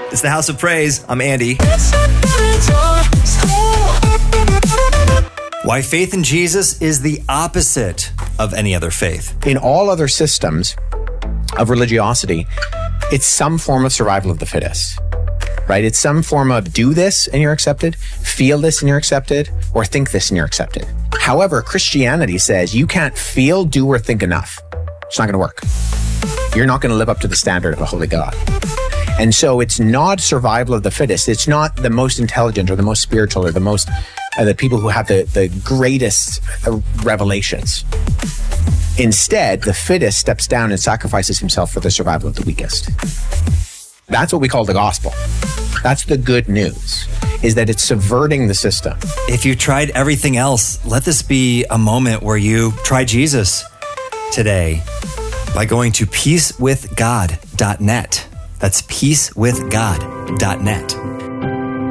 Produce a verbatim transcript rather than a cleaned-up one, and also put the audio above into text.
It's the House of Praise. I'm Andy. Why faith in Jesus is the opposite of any other faith. In all other systems of religiosity, it's some form of survival of the fittest, right? It's some form of do this and you're accepted, feel this and you're accepted, or think this and you're accepted. However, Christianity says you can't feel, do, or think enough. It's not going to work. You're not going to live up to the standard of a holy God. And so it's not survival of the fittest. It's not the most intelligent or the most spiritual or the most, uh, the people who have the, the greatest uh, revelations. Instead, the fittest steps down and sacrifices himself for the survival of the weakest. That's what we call the gospel. That's the good news, is that it's subverting the system. If you tried everything else, let this be a moment where you try Jesus today by going to peace with god dot net. That's peace with god dot net.